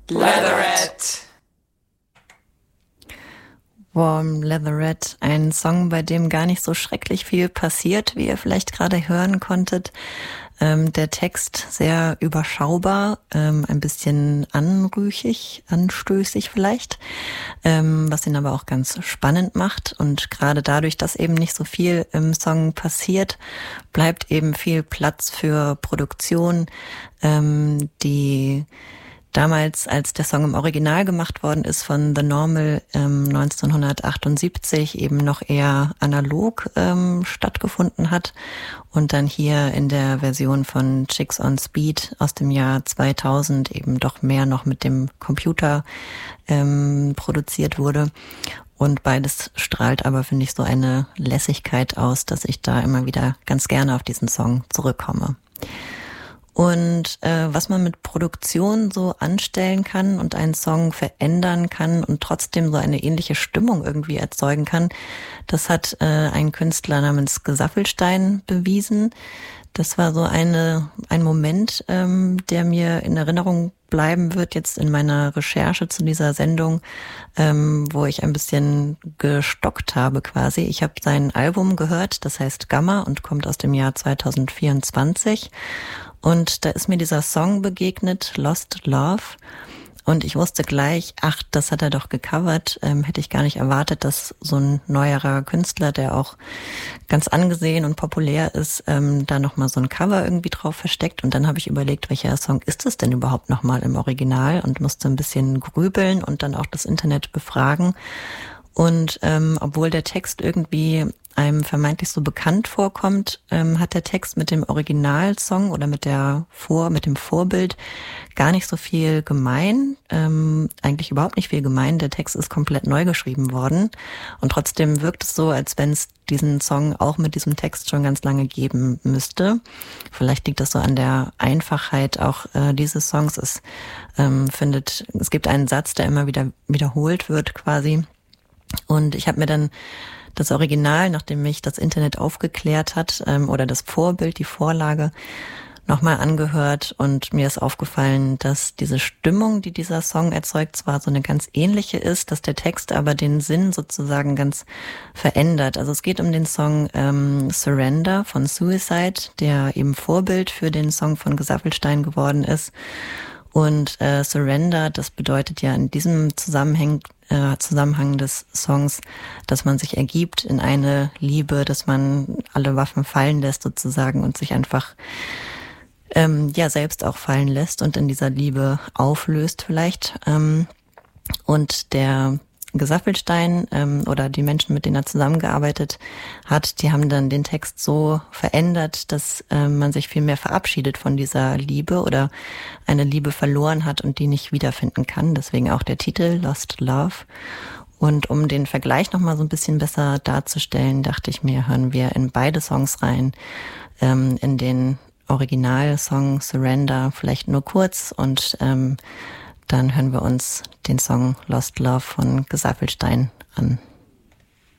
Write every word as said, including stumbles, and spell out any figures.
Leatherette. Warm Leatherette, ein Song, bei dem gar nicht so schrecklich viel passiert, wie ihr vielleicht gerade hören konntet. Ähm, der Text sehr überschaubar, ähm, ein bisschen anrüchig, anstößig vielleicht, ähm, was ihn aber auch ganz spannend macht. Und gerade dadurch, dass eben nicht so viel im Song passiert, bleibt eben viel Platz für Produktion, ähm, die damals, als der Song im Original gemacht worden ist von The Normal ähm, neunzehnhundertachtundsiebzig, eben noch eher analog ähm, stattgefunden hat und dann hier in der Version von Chicks on Speed aus dem Jahr zweitausend eben doch mehr noch mit dem Computer ähm, produziert wurde. Und beides strahlt aber, finde ich, so eine Lässigkeit aus, dass ich da immer wieder ganz gerne auf diesen Song zurückkomme. Und äh, was man mit Produktion so anstellen kann und einen Song verändern kann und trotzdem so eine ähnliche Stimmung irgendwie erzeugen kann, das hat äh, ein Künstler namens Gesaffelstein bewiesen. Das war so eine ein Moment, ähm, der mir in Erinnerung bleiben wird jetzt in meiner Recherche zu dieser Sendung, ähm, wo ich ein bisschen gestockt habe quasi. Ich habe sein Album gehört, das heißt Gamma und kommt aus dem Jahr zweitausendvierundzwanzig. Und da ist mir dieser Song begegnet, Lost Love. Und ich wusste gleich, ach, das hat er doch gecovert. Ähm, hätte ich gar nicht erwartet, dass so ein neuerer Künstler, der auch ganz angesehen und populär ist, ähm, da nochmal so ein Cover irgendwie drauf versteckt. Und dann habe ich überlegt, welcher Song ist es denn überhaupt nochmal im Original? Und musste ein bisschen grübeln und dann auch das Internet befragen. Und ähm, obwohl der Text irgendwie einem vermeintlich so bekannt vorkommt, ähm, hat der Text mit dem Originalsong oder mit der Vor, mit dem Vorbild gar nicht so viel gemein, ähm, eigentlich überhaupt nicht viel gemein. Der Text ist komplett neu geschrieben worden und trotzdem wirkt es so, als wenn es diesen Song auch mit diesem Text schon ganz lange geben müsste. Vielleicht liegt das so an der Einfachheit auch äh, dieses Songs. Es ähm, findet, es gibt einen Satz, der immer wieder wiederholt wird quasi. Und ich habe mir dann das Original, nachdem mich das Internet aufgeklärt hat, ähm, oder das Vorbild, die Vorlage, nochmal angehört und mir ist aufgefallen, dass diese Stimmung, die dieser Song erzeugt, zwar so eine ganz ähnliche ist, dass der Text aber den Sinn sozusagen ganz verändert. Also es geht um den Song ähm, Surrender von Suicide, der eben Vorbild für den Song von Gesaffelstein geworden ist. Und äh, Surrender, das bedeutet ja in diesem Zusammenhang, äh, Zusammenhang des Songs, dass man sich ergibt in eine Liebe, dass man alle Waffen fallen lässt sozusagen und sich einfach ähm, ja selbst auch fallen lässt und in dieser Liebe auflöst vielleicht. Ähm, und der Gesaffelstein ähm, oder die Menschen, mit denen er zusammengearbeitet hat, die haben dann den Text so verändert, dass ähm, man sich viel mehr verabschiedet von dieser Liebe oder eine Liebe verloren hat und die nicht wiederfinden kann. Deswegen auch der Titel Lost Love. Und um den Vergleich nochmal so ein bisschen besser darzustellen, dachte ich mir, hören wir in beide Songs rein. Ähm, in den Originalsong Surrender vielleicht nur kurz und ähm, dann hören wir uns den Song Lost Love von Gesaffelstein an.